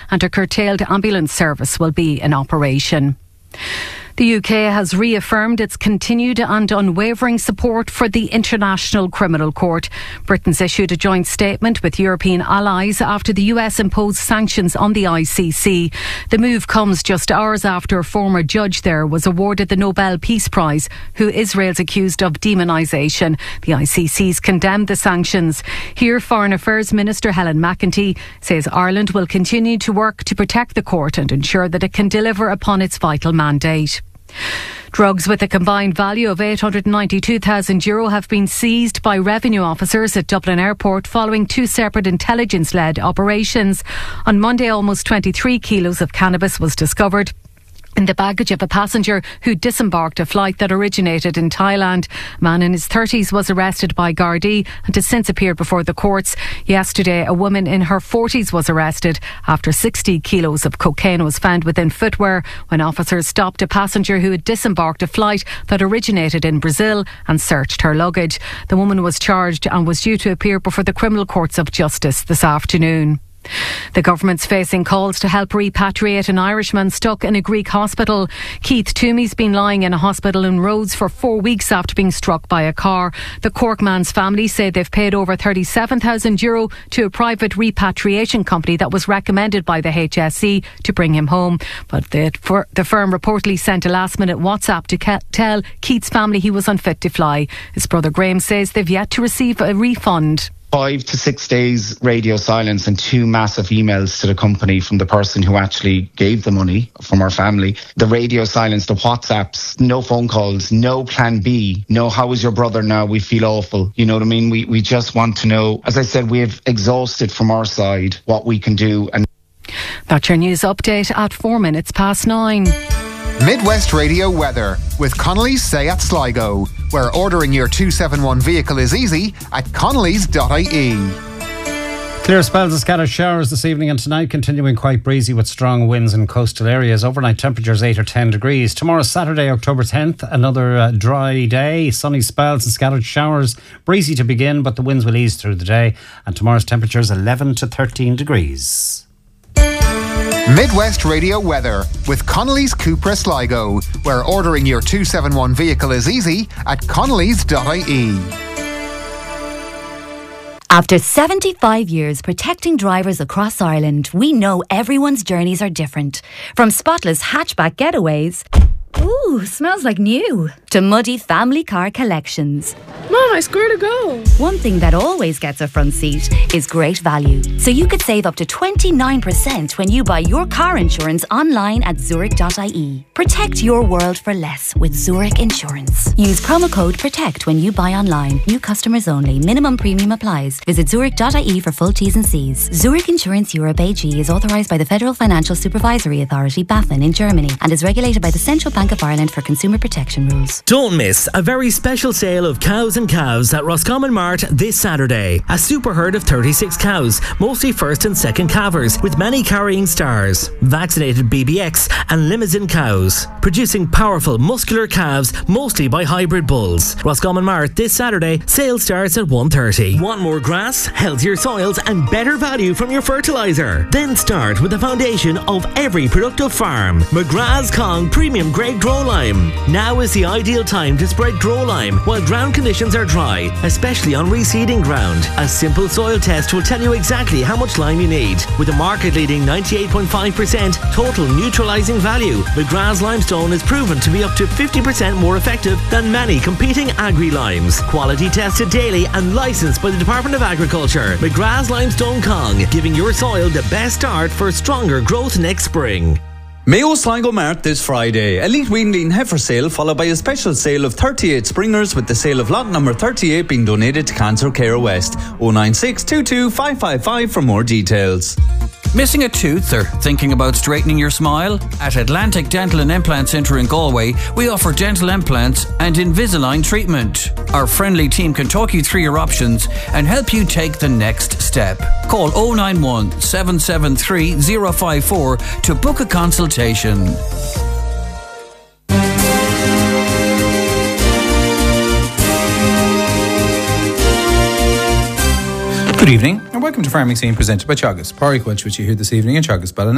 and a curtailed ambulance service will be in operation. The UK has reaffirmed its continued and unwavering support for the International Criminal Court. Britain's issued a joint statement with European allies after the US imposed sanctions on the ICC. The move comes just hours after a former judge there was awarded the Nobel Peace Prize, who Israel's accused of demonisation. The ICC's condemned the sanctions. Here, Foreign Affairs Minister Helen McEntee says Ireland will continue to work to protect the court and ensure that it can deliver upon its vital mandate. Drugs with a combined value of €892,000 have been seized by revenue officers at Dublin Airport following two separate intelligence-led operations. On Monday, almost 23 kilos of cannabis was discovered in the baggage of a passenger who disembarked a flight that originated in Thailand. A man in his 30s was arrested by Gardaí and has since appeared before the courts. Yesterday, a woman in her 40s was arrested after 60 kilos of cocaine was found within footwear when officers stopped a passenger who had disembarked a flight that originated in Brazil and searched her luggage. The woman was charged and was due to appear before the criminal courts of justice this afternoon. The government's facing calls to help repatriate an Irishman stuck in a Greek hospital. Keith Toomey's been lying in a hospital in Rhodes for 4 weeks after being struck by a car. The Cork man's family say they've paid over €37,000 to a private repatriation company that was recommended by the HSE to bring him home. But the firm reportedly sent a last-minute WhatsApp to tell Keith's family he was unfit to fly. His brother Graham says they've yet to receive a refund. 5 to 6 days radio silence and 2 massive emails to the company from the person who actually gave the money from our family. The radio silence, the WhatsApps, no phone calls, no plan B, no how is your brother now, we feel awful. You know what I mean? We just want to know. As I said, we have exhausted from our side what we can do. And that's your news update at 9:04. Midwest Radio weather with Connolly's Seat Sligo, where ordering your 271 vehicle is easy at connellys.ie. Clear spells of scattered showers this evening and tonight, continuing quite breezy with strong winds in coastal areas. Overnight temperatures 8 or 10 degrees. Tomorrow, Saturday, October 10th, another dry day. Sunny spells and scattered showers. Breezy to begin, but the winds will ease through the day. And tomorrow's temperatures 11 to 13 degrees. Midwest Radio weather with Connolly's Cupra Sligo, where ordering your 271 vehicle is easy at connellys.ie. After 75 years protecting drivers across Ireland, we know everyone's journeys are different. From spotless hatchback getaways, ooh, smells like new, to muddy family car collections. Mom, I scored a goal. One thing that always gets a front seat is great value. So you could save up to 29% when you buy your car insurance online at Zurich.ie. Protect your world for less with Zurich Insurance. Use promo code PROTECT when you buy online. New customers only. Minimum premium applies. Visit Zurich.ie for full T's and C's. Zurich Insurance Europe AG is authorised by the Federal Financial Supervisory Authority, BaFin, in Germany, and is regulated by the Central Bank of Ireland for consumer protection rules. Don't miss a very special sale of cows and calves at Roscommon Mart this Saturday. A super herd of 36 cows, mostly first and second calvers, with many carrying stars, vaccinated BBX and Limousin cows, producing powerful muscular calves, mostly by hybrid bulls. Roscommon Mart this Saturday. Sale starts at 1:30. Want more grass, healthier soils and better value from your fertiliser? Then start with the foundation of every productive farm. McGrath's Kong Premium Grade Grow Lime. Now is the ideal time to spread Grow Lime while ground conditions are dry, especially on reseeding ground. A simple soil test will tell you exactly how much lime you need. With a market-leading 98.5% total neutralising value, McGrath's Limestone is proven to be up to 50% more effective than many competing agri-limes. Quality tested daily and licensed by the Department of Agriculture. McGrath's Limestone Kong, giving your soil the best start for stronger growth next spring. Mayo Sligo Mart this Friday. Elite Weanling heifer sale followed by a special sale of 38 springers with the sale of lot number 38 being donated to Cancer Care West. 096 22 555 for more details. Missing a tooth or thinking about straightening your smile? At Atlantic Dental and Implant Centre in Galway, we offer dental implants and Invisalign treatment. Our friendly team can talk you through your options and help you take the next step. Call 091 773 054 to book a consultation. Good evening and welcome to Farming Scene presented by Teagasc. Pádraig Walsh with you here this evening in Teagasc Ballina.